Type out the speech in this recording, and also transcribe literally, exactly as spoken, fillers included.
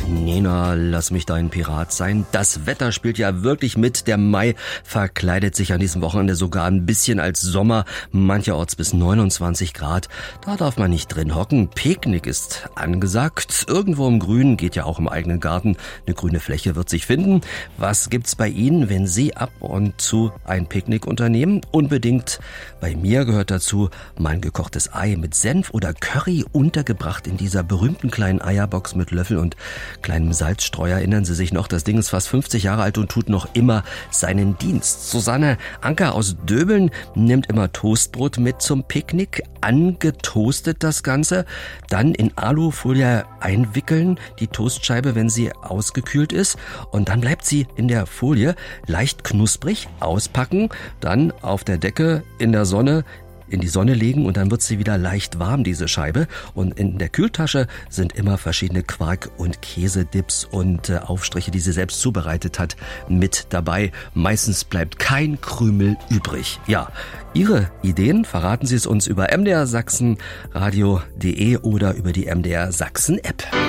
Nena, lass mich dein Pirat sein. Das Wetter spielt ja wirklich mit. Der Mai verkleidet sich an diesem Wochenende sogar ein bisschen als Sommer. Mancherorts bis neunundzwanzig Grad. Da darf man nicht drin hocken. Picknick ist angesagt. Irgendwo im Grün, geht ja auch im eigenen Garten. Eine grüne Fläche wird sich finden. Was gibt's bei Ihnen, wenn Sie ab und zu ein Picknick unternehmen? Unbedingt. Bei mir gehört dazu mein gekochtes Ei mit Senf oder Curry, untergebracht in dieser berühmten kleinen Eierbox mit Löffel und kleinem Salzstreuer. Erinnern Sie sich noch, das Ding ist fast fünfzig Jahre alt und tut noch immer seinen Dienst. Susanne Anker aus Döbeln nimmt immer Toastbrot mit zum Picknick, angetoastet das Ganze, dann in Alufolie einwickeln, die Toastscheibe, wenn sie ausgekühlt ist, und dann bleibt sie in der Folie leicht knusprig, auspacken, dann auf der Decke in der Sonne in die Sonne legen und dann wird sie wieder leicht warm, diese Scheibe. Und in der Kühltasche sind immer verschiedene Quark- und Käsedips und äh, Aufstriche, die sie selbst zubereitet hat, mit dabei. Meistens bleibt kein Krümel übrig. Ja, Ihre Ideen verraten Sie es uns über m d r sachsen radio punkt d e oder über die M D R Sachsen App.